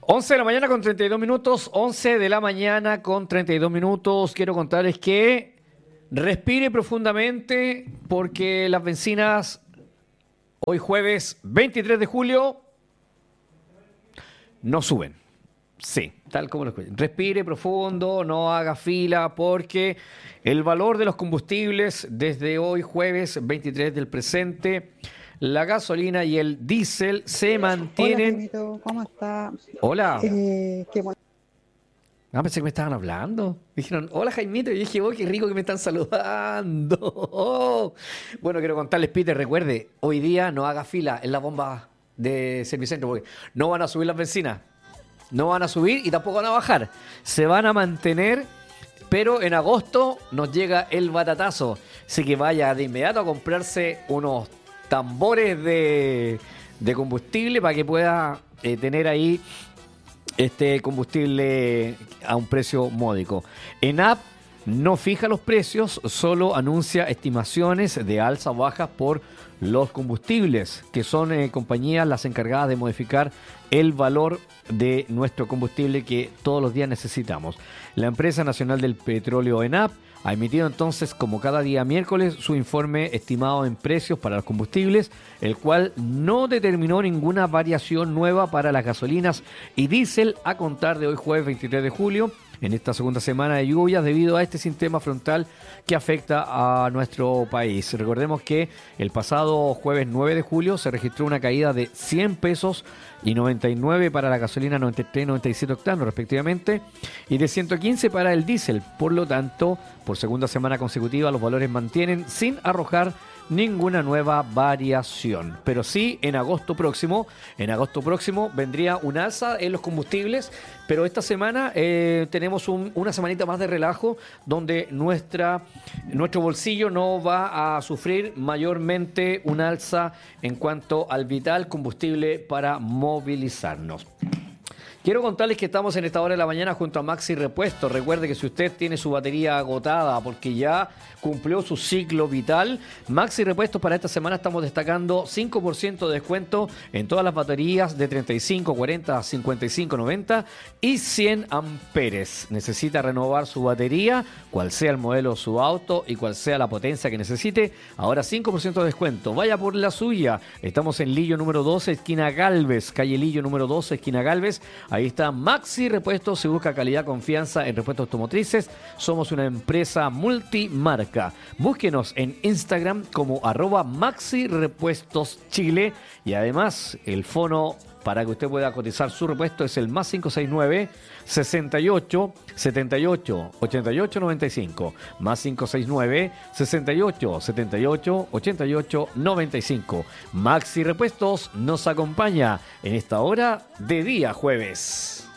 11 de la mañana con 32 minutos, 11 de la mañana con 32 minutos. Quiero contarles que respire profundamente porque las bencinas hoy jueves 23 de julio no suben. Sí, tal como lo escuchan. Respire profundo, no haga fila porque el valor de los combustibles desde hoy jueves 23 del presente, la gasolina y el diésel se mantienen. Hola, Jaimito, ¿cómo está? Hola. Qué bueno. Ah, pensé que me estaban hablando. Dijeron, hola Jaimito. Y yo dije, oh, qué rico que me están saludando. Oh. Bueno, quiero contarles, Peter, recuerde, hoy día no haga fila en la bomba de Servicentro porque no van a subir las bencinas. No van a subir y tampoco van a bajar. Se van a mantener, pero en agosto nos llega el batatazo. Así que vaya de inmediato a comprarse unos tambores de combustible para que pueda tener ahí este combustible a un precio módico. ENAP no fija los precios, solo anuncia estimaciones de alza o bajas por los combustibles, que son compañías las encargadas de modificar el valor de nuestro combustible que todos los días necesitamos. La empresa nacional del petróleo ENAP ha emitido entonces, como cada día miércoles, su informe estimado en precios para los combustibles, el cual no determinó ninguna variación nueva para las gasolinas y diésel a contar de hoy jueves 23 de julio, en esta segunda semana de lluvias debido a este sistema frontal que afecta a nuestro país. Recordemos que el pasado jueves 9 de julio se registró una caída de 100 pesos y 99 para la gasolina 93 y 97 octanos respectivamente y de 115 para el diésel. Por lo tanto, por segunda semana consecutiva los valores mantienen sin arrojar ninguna nueva variación. Pero sí, en agosto próximo vendría un alza en los combustibles, pero esta semana tenemos una semanita más de relajo donde nuestro bolsillo no va a sufrir mayormente un alza en cuanto al vital combustible para movilizarnos. Quiero contarles que estamos en esta hora de la mañana junto a Maxi Repuesto. Recuerde que si usted tiene su batería agotada porque ya cumplió su ciclo vital, Maxi Repuesto para esta semana estamos destacando 5% de descuento en todas las baterías de 35, 40, 55, 90 y 100 amperes. Necesita renovar su batería, cual sea el modelo de su auto y cual sea la potencia que necesite. Ahora 5% de descuento. Vaya por la suya. Estamos en Lillo número 12, esquina Galvez. Calle Lillo número 12, esquina Galvez. Ahí está Maxi Repuestos, se busca calidad, confianza en repuestos automotrices. Somos una empresa multimarca. Búsquenos en Instagram como @Maxi Repuestos Chile. Y además, el fono para que usted pueda cotizar su repuesto es el +569 68 78 88 95. +569 68 78 88 95. Maxi Repuestos nos acompaña en esta hora de día jueves.